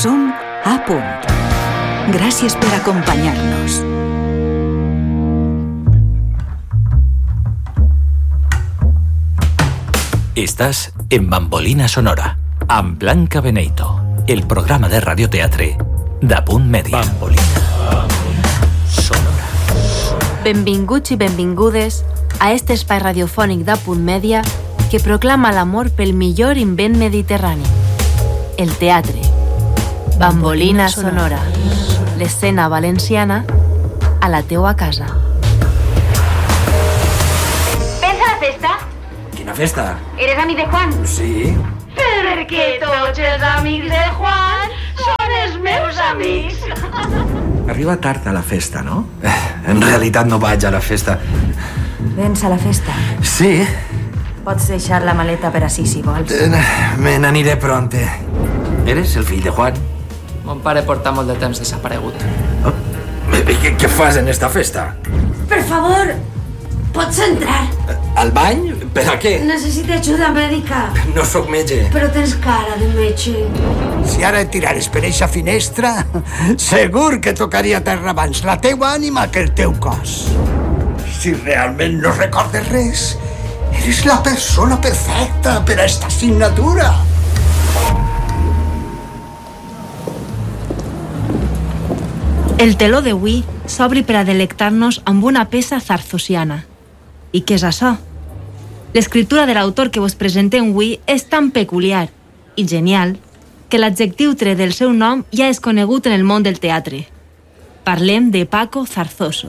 Som a punt. Gràcies per acompanyar-nos. Estás en Bambolina Sonora, amb Blanca Beneito, el programa de radioteatre d'Apunt Mèdia. Bambolina Sonora. Benvinguts i benvingudes a este espai radiofònic d'Apunt Mèdia que proclama l'amor pel millor invent mediterrani, el teatre. Bambolina Sonora, l'escena valenciana a la teua casa. Pensa la festa? Quina festa? ¿Eres amic de Juan? Sí. Perquè tots els amics de Juan són els meus amics. Arriba tard a la festa, no? En realitat no vaig a la festa. Vens a la festa? Sí. Pots deixar la maleta per ací, si vols. Me n'aniré pronte. Eres el fill de Juan? Mon pare porta molt de temps desaparegut. Oh. Què fas en esta festa? Per favor, pots entrar? Al bany? Per a què? Necessito ajuda mèdica. No sóc metge. Però tens cara de metge. Si ara et tirares per eixa finestra, segur que tocaria a terra abans la teua ànima que el teu cos. Si realment no recordes res, eres la persona perfecta per a esta assignatura. El teló d'avui s'obri per a delectar-nos amb una peça zarzusiana. I què és això? L'escriptura de l'autor que vos presentem avui és tan peculiar i genial que l'adjectiu tret del seu nom ja és conegut en el món del teatre. Parlem de Paco Zarzoso.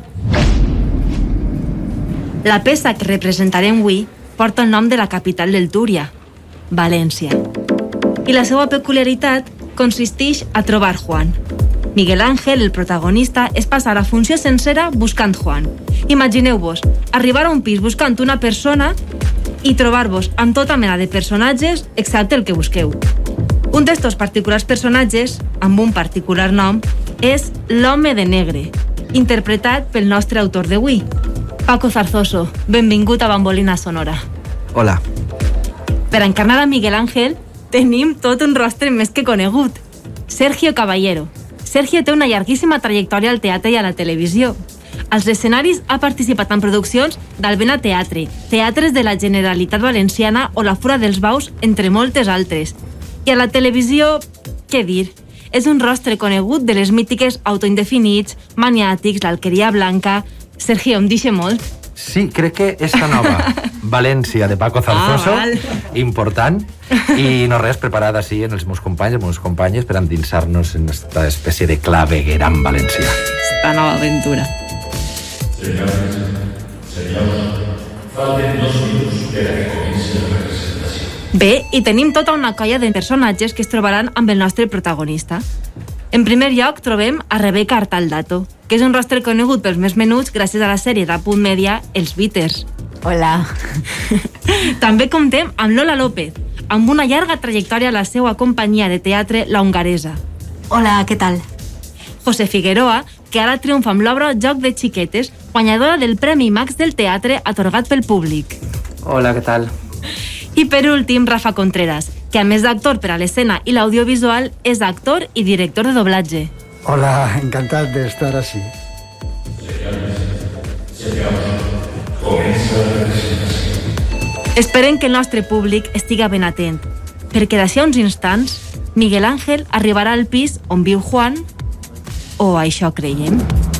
La peça que representarem avui porta el nom de la capital del Túria, València. I la seva peculiaritat consisteix a trobar Juan. Miguel Ángel, el protagonista, es passa la funció sencera buscant Juan. Imagineu-vos, arribar a un pis buscant una persona i trobar-vos amb tota mena de personatges excepte el que busqueu. Un d'estos particulars personatges, amb un particular nom, és l'Home de Negre, interpretat pel nostre autor d'avui, Paco Zarzoso. Benvingut a Bambolina Sonora. Hola. Per encarnar a Miguel Ángel tenim tot un rostre més que conegut. Sergio Caballero. Sergio té una llarguíssima trajectòria al teatre i a la televisió. Als escenaris ha participat en produccions d'Albena Teatre, teatres de la Generalitat Valenciana o la Fura dels Baus, entre moltes altres. I a la televisió, què dir? És un rostre conegut de les mítiques Autoindefinits, Maniàtics, l'Alqueria Blanca... Sergio, em deixa molt? Sí, crec que esta nova, València, de Paco Zarzoso, important, i no res, preparada així en els meus companys, les meves companyes, per endinsar-nos en aquesta espècie de clavegueram valencià. Esta nova aventura. Senyors, falten 2 minuts per a que comenci la representació. Bé, i tenim tota una colla de personatges que es trobaran amb el nostre protagonista. En primer lloc trobem a Rebeca Artaldato, que és un rostre conegut pels més menuts gràcies a la sèrie d'Apunt Mèdia Els Beaters. Hola. També comptem amb Lola López, amb una llarga trajectòria a la seva companyia de teatre La Hongaresa. Hola, què tal? José Figueroa, que ara triomfa amb l'obra Joc de Xiquetes, guanyadora del Premi Max del Teatre atorgat pel públic. Hola, què tal? I per últim, Rafa Contreras, que a més d'actor per a l'escena i l'audiovisual, és actor i director de doblatge. Hola, encantat d'estar així. Senyors, comença la representació. Esperem que el nostre públic estiga ben atent, perquè d'ací a uns instants, Miguel Ángel arribarà al pis on viu Juan, o això creiem.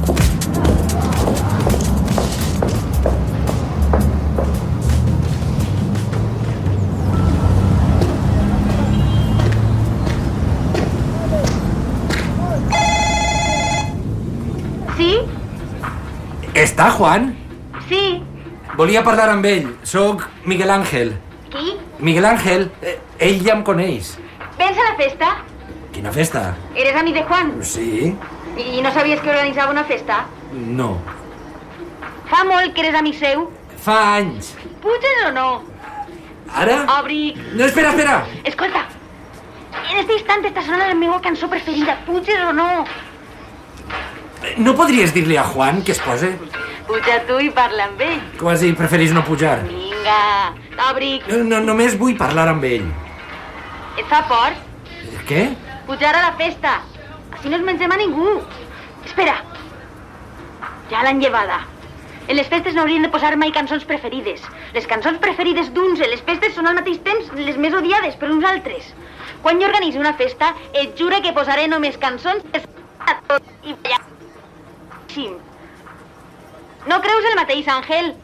Sí? Està Juan? Sí. Volia parlar amb ell. Soc Miguel Ángel. Qui? Miguel Ángel, ell ja em coneix. Vens a la festa? Quina festa? ¿Eres amic de Juan? Sí? ¿Y no sabías que organitzava una festa? No. Fa molt que eres amic seu? Fa anys. Puges o no? Ara? Obri... No, espera! Escolta, en este instante està sonant la meva cançó preferida. Puges o no? No podries dir-li a Juan que es pose? Puja tu i parla amb ell. Quasi preferís no pujar. Vinga, t'obric. No, només vull parlar amb ell. Et fa por? Què? pujar a la festa. Així no es mengem a ningú. Espera. Ja l'han llevada. En les festes no haurien de posar mai cançons preferides. Les cançons preferides d'uns en les festes són al mateix temps les més odiades per uns altres. Quan jo organitzi una festa, et jure que posaré només cançons a tot i ballar. No creus el mateix, Ángel?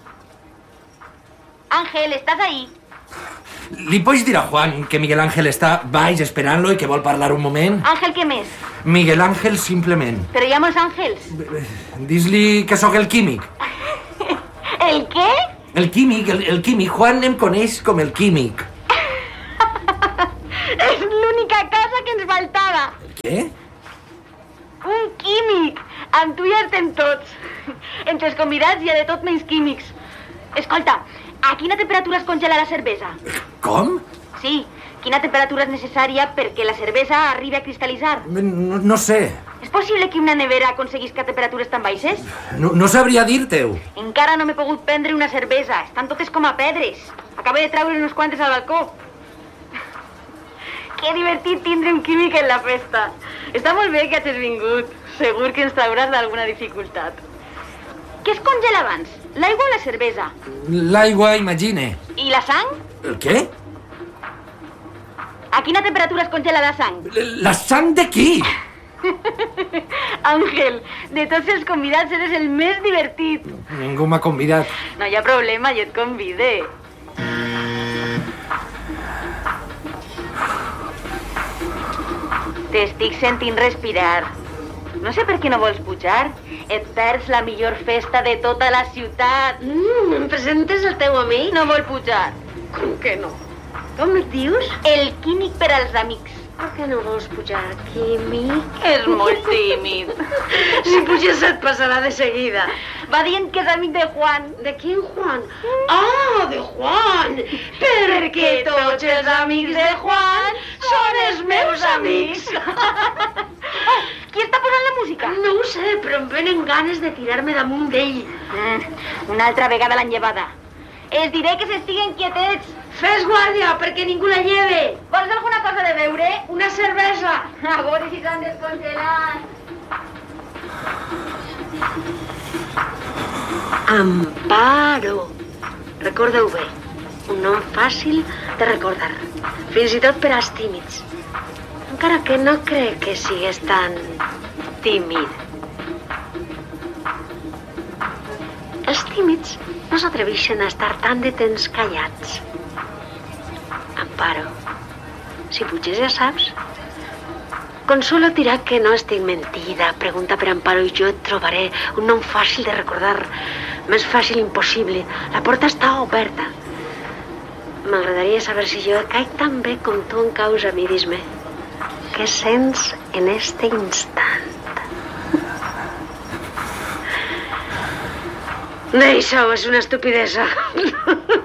Ángel, ¿estás ahí? Li pots dir a Juan que Miguel Ángel està baix esperant-lo i que vol parlar un moment? Ángel, què més? Miguel Ángel, simplement. Però hi ha molts Ángels. Dis-li que sóc el químic. El què? El químic, el químic. Juan em coneix com el químic. És l'única cosa que ens faltava. Què? Un químic. Amb tu ja estem tots. Entre els convidats hi ha de tot menys químics. Escolta, a quina temperatura es congela la cervesa? Com? Sí, quina temperatura és necessària perquè la cervesa arribi a cristal·litzar? No sé. És possible que una nevera aconseguisca temperatures tan baixes? No sabria dir-te-ho. Encara no m'he pogut prendre una cervesa. Estan totes com a pedres. Acabo de treure unes quantes al balcó. Que divertit tindre un químic en la festa. Està molt bé que hagis vingut. Segur que ens trauràs d'alguna dificultat. Què es congela abans? L'aigua o la cervesa? L'aigua, imagine. I la sang? El què? A quina temperatura es congela la sang? La sang de qui? Ángel, de tots els convidats eres el més divertit. Ningú m'ha convidat. No hi ha problema, jo et convide. T'estic sentint respirar. No sé per què no vols pujar. Et perds la millor festa de tota la ciutat. Em presentes el teu amic? No vol pujar. Com que no? Com et dius? El químic per als amics. Per què no vols pujar, químic? És molt tímid. Si puges et passarà de seguida. Va dient que és amic de Juan. De quin Juan? Ah, de Juan! Perquè tots els amics de Juan són els meus amics. Qui està posant la música? No ho sé, però em venen ganes de tirar-me damunt d'ell. Una altra vegada l'han llevada. Els diré que s'estiguen quietets. Fes guàrdia, perquè ningú la lleve. Vols alguna cosa de beure? Una cervesa. A veure si s'han descongelat. Amparo. Recordeu bé, un nom fàcil de recordar, fins i tot per als tímids. Encara que no crec que sigues tan tímid. Els tímids no s'atreveixen a estar tant de temps callats. Amparo, si puges ja saps. Consuelo et dirà que no estic mentida. Pregunta per Amparo i jo et trobaré un nom fàcil de recordar. Més fàcil impossible. La porta està oberta. M'agradaria saber si jo et caic tan bé com tu em caus a mi. Dis-me, què sents en este instant? Deixa-ho, és una estupidesa.